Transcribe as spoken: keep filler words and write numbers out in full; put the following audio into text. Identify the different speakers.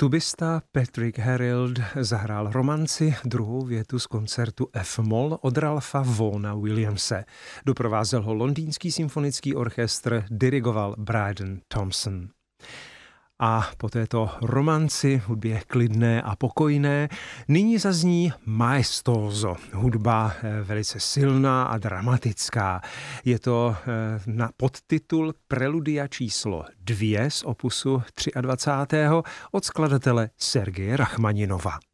Speaker 1: Tubista Patrick Harrild zahrál romanci, druhou větu z koncertu F-moll od Ralpha Vaughna Williamse. Doprovázel ho Londýnský symfonický orchestr, dirigoval Brydon Thompson. A po této romanci, hudbě klidné a pokojné, nyní zazní maestoso, hudba velice silná a dramatická. Je to na podtitul Preludia číslo dvě z opusu dvacátého třetího od skladatele Sergeje Rachmaninova.